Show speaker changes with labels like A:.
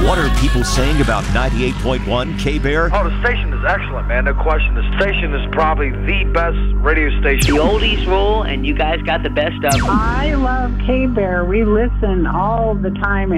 A: What are people saying about 98.1 K-Bear?
B: Oh, the station is excellent, man. No question. The station is probably the best radio station.
C: The oldies rule, and you guys got the best of them.
D: I love K-Bear. We listen all the time.